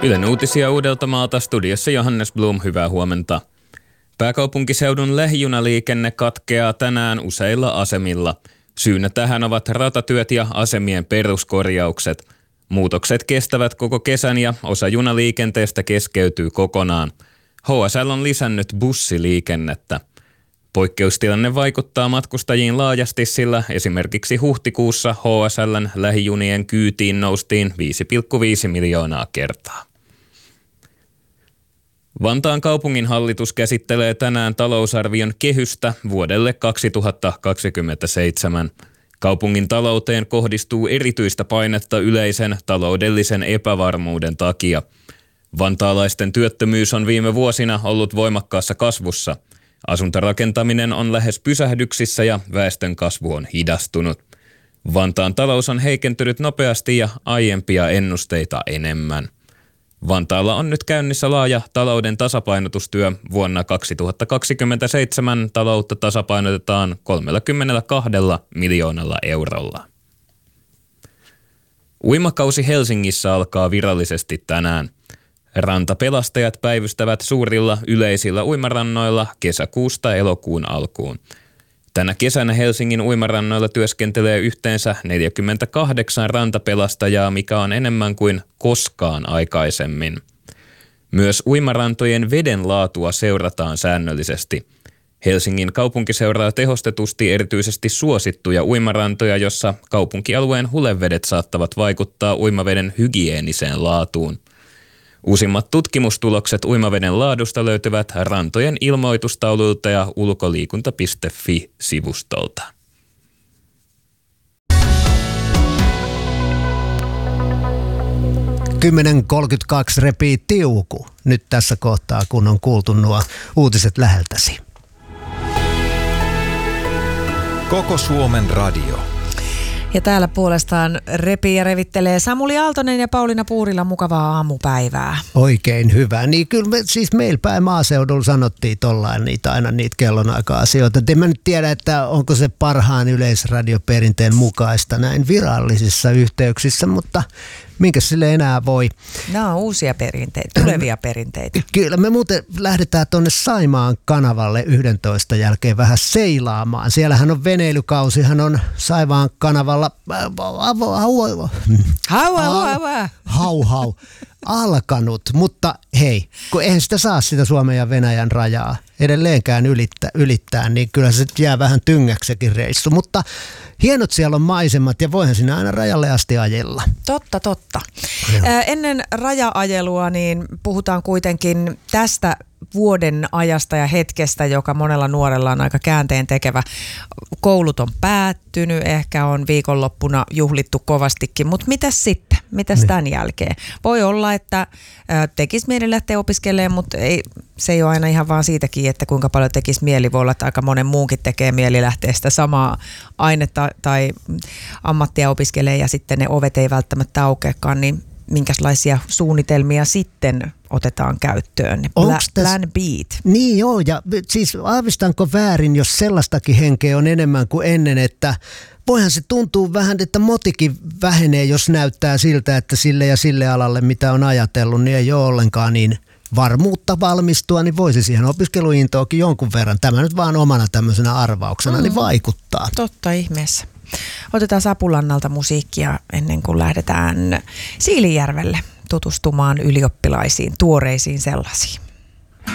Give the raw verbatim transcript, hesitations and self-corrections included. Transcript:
Ylen uutisia Uudeltamaalta, studiossa Johannes Blum, hyvää huomenta. Pääkaupunkiseudun lähijunaliikenne katkeaa tänään useilla asemilla. Syynä tähän ovat ratatyöt ja asemien peruskorjaukset. Muutokset kestävät koko kesän ja osa junaliikenteestä keskeytyy kokonaan. H S L on lisännyt bussiliikennettä. Poikkeustilanne vaikuttaa matkustajiin laajasti, sillä esimerkiksi huhtikuussa H S L:n lähijunien kyytiin noustiin viisi pilkku viisi miljoonaa kertaa. Vantaan kaupunginhallitus käsittelee tänään talousarvion kehystä vuodelle kaksituhattakaksikymmentäseitsemän. Kaupungin talouteen kohdistuu erityistä painetta yleisen taloudellisen epävarmuuden takia. Vantaalaisten työttömyys on viime vuosina ollut voimakkaassa kasvussa. Asuntorakentaminen on lähes pysähdyksissä ja väestön kasvu on hidastunut. Vantaan talous on heikentynyt nopeasti ja aiempia ennusteita enemmän. Vantaalla on nyt käynnissä laaja talouden tasapainotustyö. Vuonna kaksituhattakaksikymmentäseitsemän taloutta tasapainotetaan kolmekymmentäkaksi miljoonalla eurolla. Uimakausi Helsingissä alkaa virallisesti tänään. Rantapelastajat päivystävät suurilla yleisillä uimarannoilla kesäkuusta elokuun alkuun. Tänä kesänä Helsingin uimarannoilla työskentelee yhteensä neljäkymmentäkahdeksan rantapelastajaa, mikä on enemmän kuin koskaan aikaisemmin. Myös uimarantojen veden laatua seurataan säännöllisesti. Helsingin kaupunki seuraa tehostetusti erityisesti suosittuja uimarantoja, jossa kaupunkialueen hulevedet saattavat vaikuttaa uimaveden hygieniseen laatuun. Uusimmat tutkimustulokset uimaveden laadusta löytyvät rantojen ilmoitustaululta ja ulkoliikunta piste fi-sivustolta. kymmenen kolmekymmentäkaksi repii tiuku nyt tässä kohtaa, kun on kuultu nuo uutiset läheltäsi. Koko Suomen radio. Ja täällä puolestaan repii ja revittelee Samuli Aaltonen ja Pauliina Puurila. Mukavaa aamupäivää. Oikein hyvä. Niin kyllä me, siis meillä päin maaseudulla sanottiin tollain niitä aina niitä kellonaika-asioita. En mä nyt tiedä, että onko se parhaan yleisradioperinteen mukaista näin virallisissa yhteyksissä, mutta minkä sille enää voi. Nämä on uusia perinteitä, tulevia perinteitä. Kyllä, me muuten lähdetään tuonne Saimaan kanavalle yhdentoista jälkeen vähän seilaamaan. Siellähän on veneilykausihan on Saimaan kanavalla hau, hau, hau. hau, hau, alkanut, mutta hei, kun eihän sitä saa sitä Suomen ja Venäjän rajaa edelleenkään ylittää, ylittää niin kyllä se jää vähän tyngäksekin reissu, mutta hienot siellä on maisemat ja voihan sinä aina rajalle asti ajella. Totta, totta. Ää, ennen raja-ajelua niin puhutaan kuitenkin tästä vuoden ajasta ja hetkestä, joka monella nuorella on aika käänteen tekevä. Koulut on päättynyt, ehkä on viikonloppuna juhlittu kovastikin, mutta mitäs sitten? Mitäs niin. Tämän jälkeen? Voi olla, että tekisi mieli lähteä opiskelemaan, mutta ei, se ei ole aina ihan vaan siitäkin, että kuinka paljon tekisi mieli. Voi olla, että aika monen muunkin tekee mieli lähteä sitä samaa ainetta tai ammattia opiskelemaan ja sitten ne ovet ei välttämättä aukeakaan, niin minkälaisia suunnitelmia sitten otetaan käyttöön? Pla- plan beat. Niin joo, ja siis aavistanko väärin, jos sellaistakin henkeä on enemmän kuin ennen, että voihan se tuntuu vähän, että motikin vähenee, jos näyttää siltä, että sille ja sille alalle, mitä on ajatellut, niin ei ole ollenkaan niin varmuutta valmistua, niin voisi siihen opiskeluintoakin jonkun verran. Tämä nyt vaan omana tämmöisenä arvauksena, mm. niin vaikuttaa. Totta ihmeessä. Otetaan Sapulannalta musiikkia ennen kuin lähdetään Siilinjärvelle tutustumaan ylioppilaisiin, tuoreisiin sellaisiin.